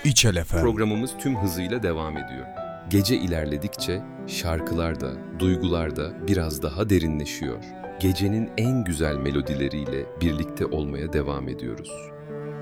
İçel efendim. Programımız tüm hızıyla devam ediyor. Gece ilerledikçe şarkılar da, duygular da biraz daha derinleşiyor. Gecenin en güzel melodileriyle birlikte olmaya devam ediyoruz.